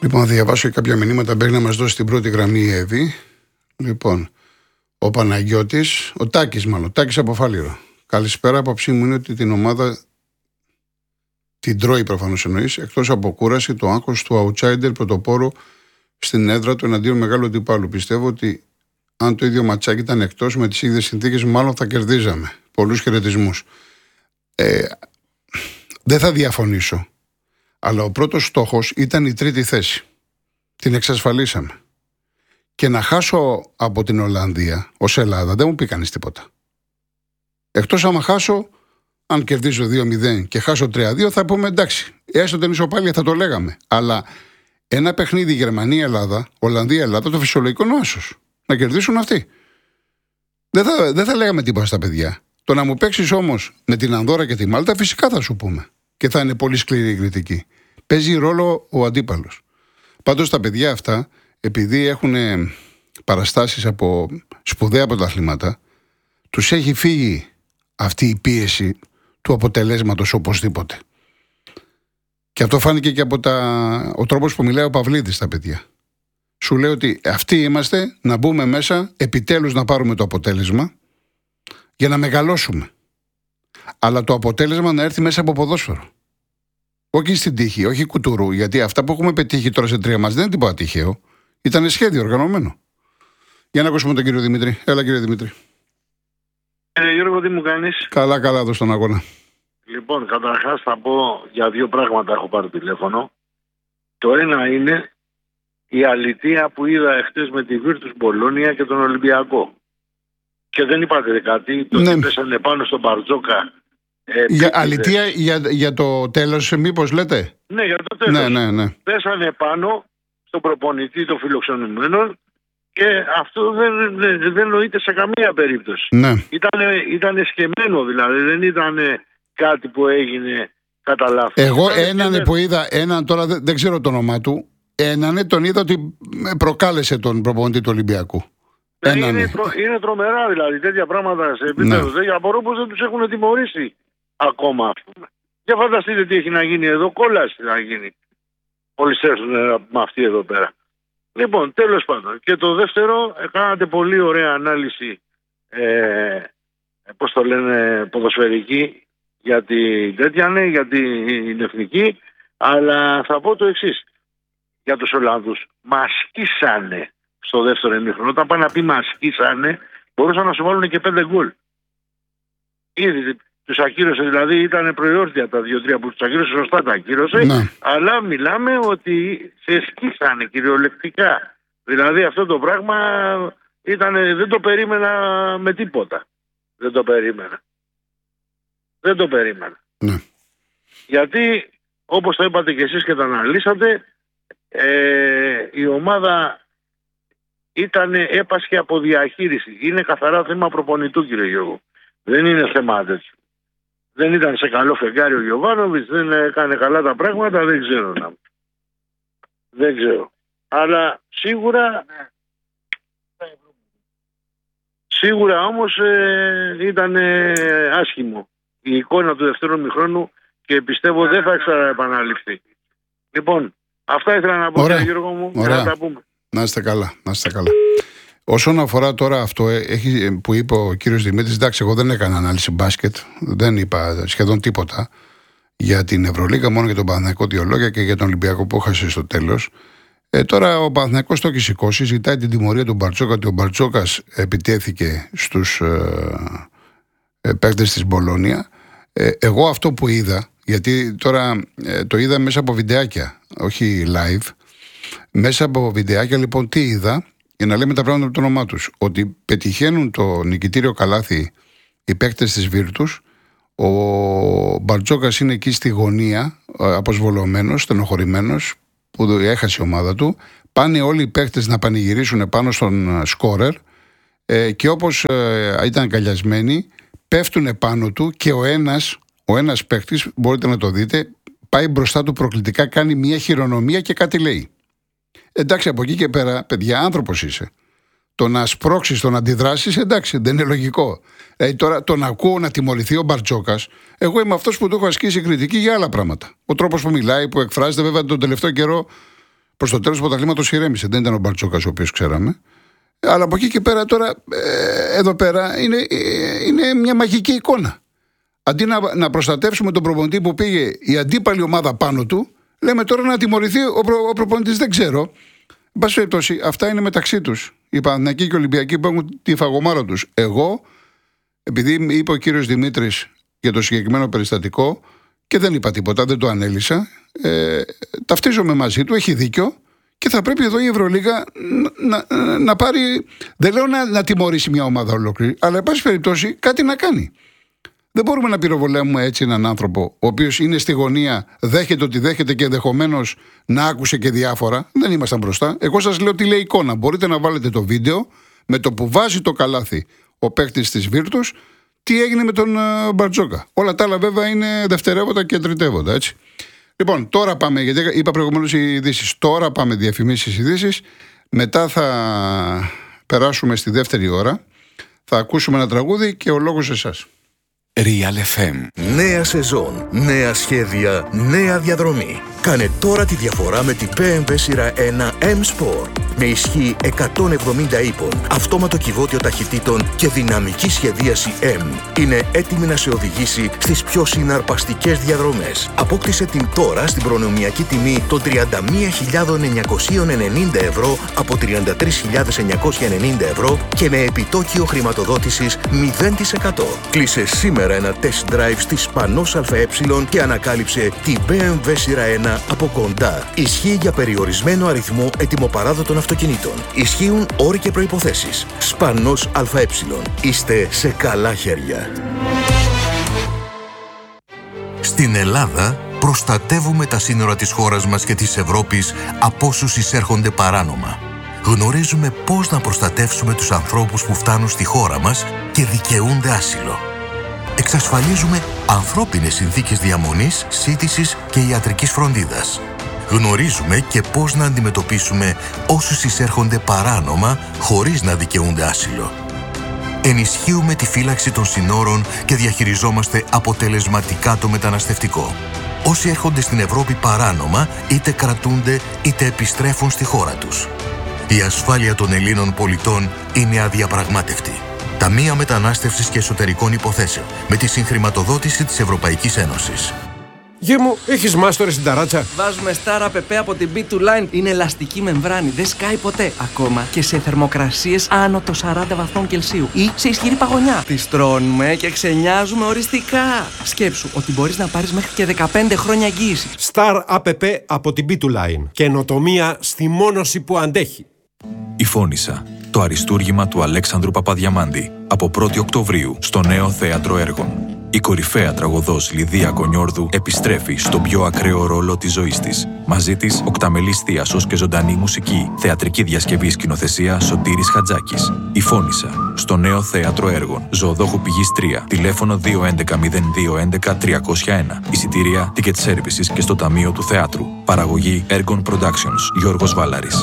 Λοιπόν, διαβάσω κάποια μηνύματα. Μπαίνει να μας δώσει την πρώτη γραμμή η Εύη. Λοιπόν, ο Παναγιώτης, ο Τάκης από Φάληρο. Καλησπέρα, απόψη μου είναι ότι την ομάδα την τρώει προφανώς εννοείς, εκτός από κούραση, το άγχος του outsider πρωτοπόρου στην έδρα του εναντίον μεγάλου αντιπάλου. Πιστεύω ότι αν το ίδιο ματσάκι ήταν εκτός με τις ίδιες συνθήκες, μάλλον θα κερδίζαμε. Πολλούς χαιρετισμούς. Δεν θα διαφωνήσω. Αλλά ο πρώτος στόχος ήταν η τρίτη θέση. Την εξασφαλίσαμε. Και να χάσω από την Ολλανδία ως Ελλάδα δεν μου πει κανείς τίποτα. Εκτός άμα χάσω, αν κερδίζω 2-0 και χάσω 3-2, θα πούμε εντάξει, έστω την ισοπαλία θα το λέγαμε. Αλλά ένα παιχνίδι Γερμανία-Ελλάδα, Ολλανδία-Ελλάδα, το φυσιολογικό είναι άσος. Να κερδίσουν αυτοί. Δεν θα λέγαμε τίποτα στα παιδιά. Το να μου παίξεις όμως με την Ανδόρα και τη Μάλτα, φυσικά θα σου πούμε. Και θα είναι πολύ σκληρή η κριτική. Παίζει ρόλο ο αντίπαλος. Πάντως τα παιδιά αυτά, επειδή έχουν παραστάσεις από σπουδαία πρωταθλήματα, τους έχει φύγει αυτή η πίεση του αποτελέσματος οπωσδήποτε. Και αυτό φάνηκε και από ο τρόπος που μιλάει ο Παυλίδης στα παιδιά. Σου λέει ότι αυτοί είμαστε, να μπούμε μέσα, επιτέλους να πάρουμε το αποτέλεσμα για να μεγαλώσουμε. Αλλά το αποτέλεσμα να έρθει μέσα από ποδόσφαιρο. Όχι στην τύχη, όχι κουτουρού, γιατί αυτά που έχουμε πετύχει τώρα σε 3 μας δεν είναι τίποτα τυχαίο. Ήταν σχέδιο οργανωμένο. Για να ακούσουμε τον κύριο Δημήτρη. Έλα, κύριε Δημήτρη. Γιώργο, τι μου κάνεις? Καλά, εδώ στον αγώνα. Λοιπόν, καταρχάς θα πω για 2 πράγματα έχω πάρει τηλέφωνο. Το ένα είναι η αλητεία που είδα εχθές με τη Βίρτους Μπολόνια και τον Ολυμπιακό. Και δεν είπατε κάτι, το πέσανε πάνω στον Μπαρτζόκα. Αλητεία για το τέλος, μήπως λέτε? Ναι, για το τέλος. Ναι. Πέσανε πάνω στον προπονητή των φιλοξενουμένων και αυτό δεν νοείται σε καμία περίπτωση. Ναι. Ήταν σκεμμένο δηλαδή, δεν ήταν κάτι που έγινε κατά λάθος. Εγώ έναν που είδα, τώρα δεν ξέρω το όνομά του, τον είδα ότι προκάλεσε τον προπονητή του Ολυμπιακού. Είναι τρομερά δηλαδή τέτοια πράγματα σε επίπεδο. Ναι. Απορώ πως δεν τους έχουν τιμωρήσει ακόμα, ας πούμε. Και φανταστείτε τι έχει να γίνει εδώ, κόλαση να γίνει. Όλοι στρέφουν με αυτή εδώ πέρα. Λοιπόν, τέλος πάντων. Και το δεύτερο, κάνατε πολύ ωραία ανάλυση, πώς το λένε, ποδοσφαιρική, για την εθνική, αλλά θα πω το εξής. Για τους Ολλανδούς, μας σκίσανε στο δεύτερο ημίχρονο. Όταν πάνε να πει μας σκίσανε, μπορούσαν να σου βάλουν και 5 γκολ. Ήδη τους ακύρωσε, δηλαδή ήταν προϊόρτια τα 2-3 που τους ακύρωσε, σωστά τα ακύρωσε, ναι. Αλλά μιλάμε ότι σε σκίσανε κυριολεκτικά. Δηλαδή αυτό το πράγμα δεν το περίμενα με τίποτα. Δεν το περίμενα. Ναι. Γιατί όπως το είπατε και εσείς και τα αναλύσατε, η ομάδα έπασχε από διαχείριση. Είναι καθαρά θέμα προπονητού, κύριε Γιώργο. Δεν είναι θέμα τέτοιο. Δεν ήταν σε καλό φεγγάρι ο Γιωβάνοβιτς, δεν έκανε καλά τα πράγματα, δεν ξέρω. Αλλά σίγουρα όμως ήταν άσχημο η εικόνα του δεύτερου ημιχρόνου και πιστεύω δεν θα ξαναεπαναληφθεί. Λοιπόν, αυτά ήθελα να πω, Γιώργο μου, και να τα πούμε. Να είστε καλά. Όσον αφορά τώρα αυτό που είπε ο κύριος Δημήτρης, εντάξει, εγώ δεν έκανα ανάλυση μπάσκετ, δεν είπα σχεδόν τίποτα για την Ευρωλίγα, μόνο για τον Παναθηναϊκό 2 λόγια και για τον Ολυμπιακό που έχασε στο τέλος. Τώρα ο Παναθηναϊκός το έχει σηκώσει, ζητάει την τιμωρία του Μπαρτζόκα, ότι ο Μπαρτζόκας επιτέθηκε στους παίκτες της Μπολόνια. Εγώ αυτό που είδα, γιατί τώρα το είδα μέσα από βιντεάκια, όχι live, μέσα από βιντεάκια λοιπόν τι είδα, για να λέμε τα πράγματα με το όνομά τους, ότι πετυχαίνουν το νικητήριο καλάθι οι παίκτες της Βίρτους, ο Μπαρτζόκας είναι εκεί στη γωνία, αποσβολωμένος, στενοχωρημένος, που έχασε η ομάδα του, πάνε όλοι οι παίκτες να πανηγυρίσουν πάνω στον σκόρερ και όπως ήταν αγκαλιασμένοι, πέφτουν πάνω του και ο ένας παίκτης, μπορείτε να το δείτε, πάει μπροστά του προκλητικά, κάνει μια χειρονομία και κάτι λέει. Εντάξει, από εκεί και πέρα, παιδιά, άνθρωπος είσαι. Το να σπρώξεις, το να αντιδράσεις, εντάξει, δεν είναι λογικό. Τώρα τον ακούω να τιμωρηθεί ο Μπαρτζόκας. Εγώ είμαι αυτός που του έχω ασκήσει κριτική για άλλα πράγματα. Ο τρόπος που μιλάει, που εκφράζεται, βέβαια τον τελευταίο καιρό Προς το τέλος του πρωταθλήματος ηρέμησε. Δεν ήταν ο Μπαρτσόκας ο οποίος ξέραμε. Αλλά από εκεί και πέρα τώρα, εδώ πέρα είναι μια μαγική εικόνα. Αντί να προστατεύσουμε τον προπονητή που πήγε η αντίπαλη ομάδα πάνω του, λέμε τώρα να τιμωρηθεί ο προπονητής. Δεν ξέρω. Εν πάση περιπτώσει, αυτά είναι μεταξύ τους. Οι Παναθηναϊκοί και οι Ολυμπιακοί που έχουν τη φαγωμάρα τους. Εγώ, επειδή είπε ο κύριος Δημήτρης για το συγκεκριμένο περιστατικό και δεν είπα τίποτα, δεν το ανέλησα, ταυτίζομαι μαζί του, έχει δίκιο. Και θα πρέπει εδώ η Ευρωλίγα να πάρει. Δεν λέω να τιμωρήσει μια ομάδα ολόκληρη, αλλά εν πάση περιπτώσει κάτι να κάνει. Δεν μπορούμε να πυροβολεύουμε έτσι έναν άνθρωπο, ο οποίος είναι στη γωνία, δέχεται ότι δέχεται και ενδεχομένως να άκουσε και διάφορα. Δεν ήμασταν μπροστά. Εγώ σας λέω τι λέει εικόνα. Μπορείτε να βάλετε το βίντεο με το που βάζει το καλάθι ο παίκτης της Βίρτους, τι έγινε με τον Μπαρτζόκα. Όλα τα άλλα βέβαια είναι δευτερεύοντα και τριτεύοντα, έτσι. Λοιπόν, τώρα πάμε, γιατί είπα προηγουμένως οι ειδήσεις. Τώρα πάμε διαφημίσεις, ειδήσεις. Μετά θα περάσουμε στη δεύτερη ώρα. Θα ακούσουμε ένα τραγούδι και ο λόγος σε εσάς. Real FM. Νέα σεζόν, νέα σχέδια, νέα διαδρομή. Κάνε τώρα τη διαφορά με την BMW σειρά 1 M-Sport. Με ισχύ 170 ύπων, αυτόματο κυβότιο ταχυτήτων και δυναμική σχεδίαση M. Είναι έτοιμη να σε οδηγήσει στις πιο συναρπαστικές διαδρομές. Απόκτησε την τώρα στην προνομιακή τιμή των 31.990 ευρώ από 33.990 ευρώ και με επιτόκιο χρηματοδότησης 0%. Κλείσε σήμερα ένα test drive στη Σπανός ΑΕ και ανακάλυψε την BMW σειρά 1 από κοντά. Ισχύει για περιορισμένο αριθμό ετοιμοπαράδοτων αυτοκινήτων. Ισχύουν όροι και προϋποθέσεις. Σπανός ΑΕ. Είστε σε καλά χέρια. Στην Ελλάδα προστατεύουμε τα σύνορα της χώρας μας και της Ευρώπης από όσους εισέρχονται παράνομα. Γνωρίζουμε πώς να προστατεύσουμε τους ανθρώπους που φτάνουν στη χώρα μας και δικαιούνται άσυλο. Εξασφαλίζουμε ανθρώπινες συνθήκες διαμονής, σύντησης και ιατρικής φροντίδας. Γνωρίζουμε και πώς να αντιμετωπίσουμε όσους εισέρχονται παράνομα χωρίς να δικαιούνται άσυλο. Ενισχύουμε τη φύλαξη των συνόρων και διαχειριζόμαστε αποτελεσματικά το μεταναστευτικό. Όσοι έρχονται στην Ευρώπη παράνομα είτε κρατούνται είτε επιστρέφουν στη χώρα τους. Η ασφάλεια των Ελλήνων πολιτών είναι αδιαπραγμάτευτη. Ταμεία Μετανάστευσης και Εσωτερικών Υποθέσεων με τη συγχρηματοδότηση της Ευρωπαϊκής Ένωσης. Γε μου, έχεις μάστορες στην ταράτσα? Βάζουμε Star App από την B2Line. Είναι ελαστική μεμβράνη, δεν σκάει ποτέ. Ακόμα και σε θερμοκρασίες άνω των 40 βαθμών Κελσίου ή σε ισχυρή παγωνιά. Τη στρώνουμε και ξενιάζουμε οριστικά. Σκέψου ότι μπορείς να πάρεις μέχρι και 15 χρόνια εγγύηση. Star App από την B2Line. Καινοτομία στη μόνωση που αντέχει. Η Φώνισσα, το αριστούργημα του Αλέξανδρου Παπαδιαμάντη, από 1η Οκτωβρίου στο Νέο Θέατρο Έργων. Η κορυφαία τραγωδός Λιδία Κονιόρδου επιστρέφει στον πιο ακραίο ρόλο της ζωής της. Μαζί της, οκταμελής θίασος και ζωντανή μουσική, θεατρική διασκευή σκηνοθεσία Σωτήρης Χατζάκης. Η Φώνισσα, στο Νέο Θέατρο Έργων. Ζωοδόχου Πηγής 3, τηλέφωνο 211-0211-301. Εισιτήρια, ticket services και στο Ταμείο του Θεάτρου. Παραγωγή Έργων Productions, Γιώργος Βάλαρης.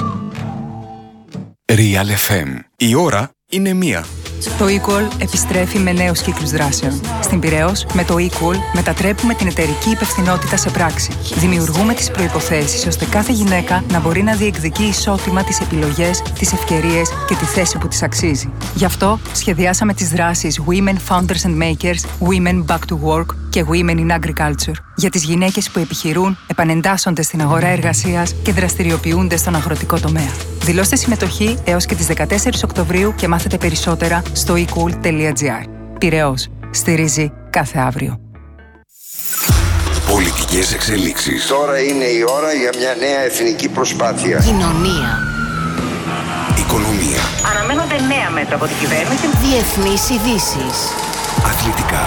Real FM. Η ώρα είναι 1. Το eCall επιστρέφει με νέους κύκλους δράσεων. Στην Πειραιώς, με το eCall μετατρέπουμε την εταιρική υπευθυνότητα σε πράξη. Δημιουργούμε τις προϋποθέσεις ώστε κάθε γυναίκα να μπορεί να διεκδικεί ισότιμα τις επιλογές, τις ευκαιρίες και τη θέση που της αξίζει. Γι' αυτό σχεδιάσαμε τις δράσεις Women Founders and Makers, Women Back to Work και Women in Agriculture για τις gυναίκες που επιχειρούν, επανεντάσσονται στην αγορά εργασίας και δραστηριοποιούνται στον αγροτικό τομέα. Δηλώστε συμμετοχή έως και τις 14 Οκτωβρίου και μάθετε περισσότερα στο ecool.gr. Πειραιώς. Στηρίζει κάθε αύριο. Πολιτικές εξελίξεις. Τώρα είναι η ώρα για μια νέα εθνική προσπάθεια. Κοινωνία. Οικονομία. Αναμένονται νέα μέτρα από την κυβέρνηση. Διεθνείς ειδήσεις. Αθλητικά.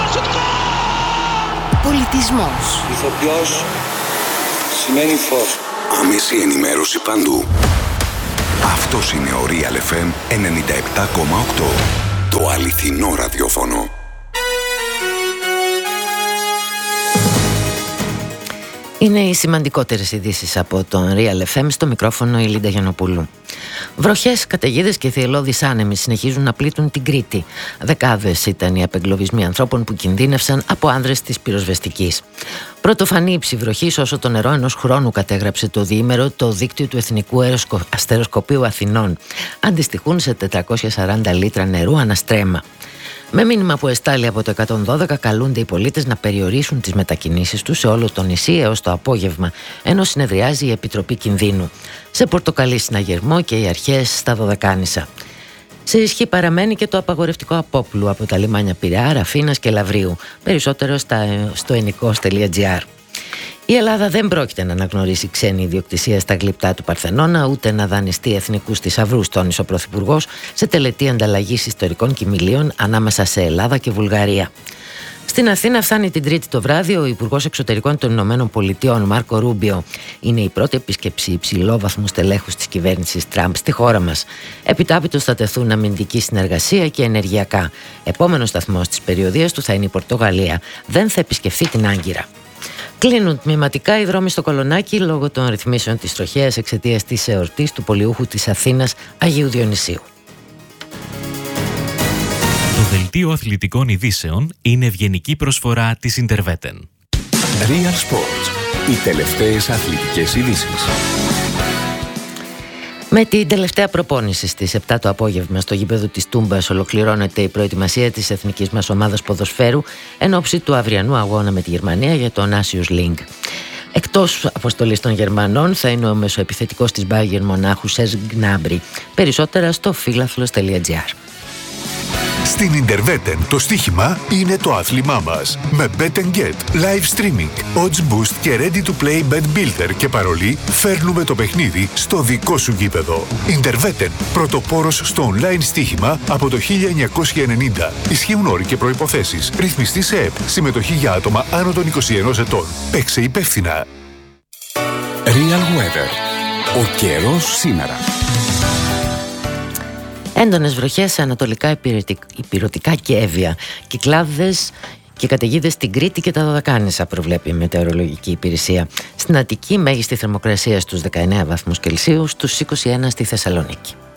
Πολιτισμός. Ηθοποιός σημαίνει φως. Άμεση ενημέρωση παντού. Αυτός είναι ο Real FM 97,8. Το αληθινό ραδιόφωνο. Είναι οι σημαντικότερες ειδήσεις από τον Real FM, στο μικρόφωνο η Λίντα Γιαννοπούλου. Βροχές, καταιγίδες και θυελλώδεις άνεμοι συνεχίζουν να πλήττουν την Κρήτη. Δεκάδες ήταν οι απεγκλωβισμοί ανθρώπων που κινδύνευσαν από άνδρες της πυροσβεστικής. Πρωτοφανή υψηβροχής όσο το νερό ενός χρόνου, κατέγραψε το διήμερο το δίκτυο του Εθνικού Αστεροσκοπείου Αθηνών. Αντιστοιχούν σε 440 λίτρα νερού αναστρέμμα. Με μήνυμα που εστάλει από το 112, καλούνται οι πολίτες να περιορίσουν τις μετακινήσεις τους σε όλο το νησί έως το απόγευμα, ενώ συνεδριάζει η Επιτροπή Κινδύνου. Σε πορτοκαλί συναγερμό και οι αρχές στα Δωδεκάνησα. Σε ισχύ παραμένει και το απαγορευτικό απόπλου από τα λιμάνια Πειραιά, Ραφίνας και Λαβρίου, περισσότερο στο ενικός.gr. Η Ελλάδα δεν πρόκειται να αναγνωρίσει ξένη ιδιοκτησία στα γλυπτά του Παρθενώνα, ούτε να δανειστεί εθνικούς θησαυρούς, τόνισε ο Πρωθυπουργός σε τελετή ανταλλαγής ιστορικών κοιμηλίων ανάμεσα σε Ελλάδα και Βουλγαρία. Στην Αθήνα φτάνει την Τρίτη το βράδυ ο Υπουργός Εξωτερικών των Ηνωμένων Πολιτειών, Μάρκο Ρούμπιο. Είναι η πρώτη επίσκεψη υψηλόβαθμου στελέχους της κυβέρνησης Τραμπ στη χώρα μας. Επιτάπητος θα τεθούν αμυντική συνεργασία και ενεργειακά. Επόμενος σταθμός της περιοδίας του θα είναι η Πορτογαλία. Δεν θα επισκεφθεί την Άγκυρα. Κλείνουν τμηματικά οι δρόμοι στο Κολονάκι λόγω των ρυθμίσεων της τροχέας εξαιτίας της εορτής του πολιούχου της Αθήνας Αγίου Διονυσίου. Το δελτίο αθλητικών ειδήσεων είναι ευγενική προσφορά της Interveten. Real Sports. Οι τελευταίες αθλητικές ειδήσεις. Με την τελευταία προπόνηση στις 7 το απόγευμα στο γήπεδο της Τούμπας ολοκληρώνεται η προετοιμασία της εθνικής μας ομάδας ποδοσφαίρου εν ώψη του αυριανού αγώνα με τη Γερμανία για το Nations League. Εκτός αποστολής των Γερμανών θα είναι ο μεσοεπιθετικός της Bayern Μονάχου Σερζ Γκνάμπρι. Περισσότερα στο φίλαθλος.gr. Στην Interveten το στοίχημα είναι το άθλημά μας. Με Bet & Get, live streaming, odds boost και ready to play bet builder και παρολί, φέρνουμε το παιχνίδι στο δικό σου γήπεδο. Interveten, πρωτοπόρος στο online στοίχημα από το 1990. Ισχύουν όροι και προϋποθέσεις. Ρυθμιστή σε ΕΠ. Συμμετοχή για άτομα άνω των 21 ετών. Παίξε υπεύθυνα. Real Weather. Ο καιρός σήμερα. Έντονες βροχές σε ανατολικά ηπειρωτικά και Εύβοια. Κυκλάδες και καταιγίδες στην Κρήτη και τα Δωδεκάνησα, προβλέπει η Μετεωρολογική Υπηρεσία. Στην Αττική μέγιστη θερμοκρασία στους 19 βαθμούς Κελσίου, στους 21 στη Θεσσαλονίκη.